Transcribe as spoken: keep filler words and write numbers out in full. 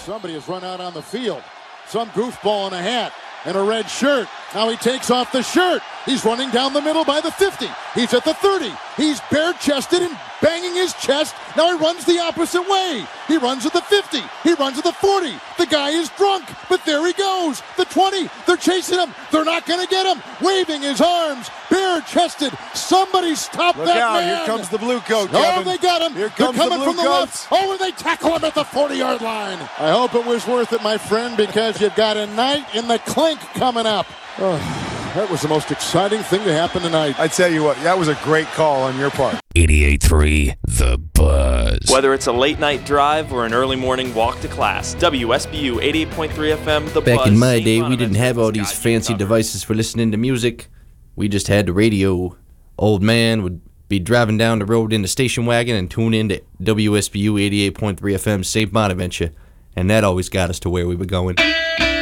Somebody has run out on the field. Some goofball in a hat and a red shirt. Now he takes off the shirt. He's running down the middle by the fifty. He's at the thirty. He's bare-chested and banging his chest. Now he runs the opposite way. He runs at the fifty. He runs at the forty. The guy is drunk, but there he goes. The twenty. They're chasing him. They're not going to get him. Waving his arms, bare-chested. Somebody stop Look that out, man. here comes the blue coat, Oh, Kevin. they got him. Here They're comes coming the blue from the coats. left. Oh, and they tackle him at the forty-yard line. I hope it was worth it, my friend, because you've got a night in the clink coming up. Oh, that was the most exciting thing to happen tonight. I tell you what, that was a great call on your part. eighty-eight point three The Buzz. Whether it's a late night drive or an early morning walk to class, W S B U eighty-eight point three F M, The Buzz. Back in my Saint day, we Bonaventure's didn't have all these got you fancy covered. devices for listening to music. We just had the radio. Old man would be driving down the road in the station wagon and tune in to W S B U eighty-eight point three F M, Saint Bonaventure, and that always got us to where we were going.